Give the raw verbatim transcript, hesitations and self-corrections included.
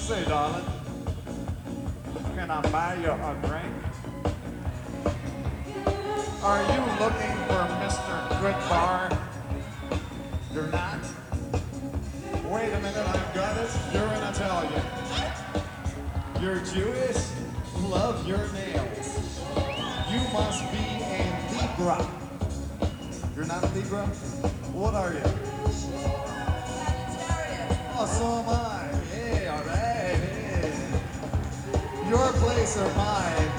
Say, darling, can I buy you a drink? Are you looking for Mister Goodbar? You're not? Wait a minute, I've got it. You're an Italian. You're Jewish? Love your nails. You must be a Libra. You're not a Libra? What are you? Oh, so am I. Hey, all right, hey. Your place or mine?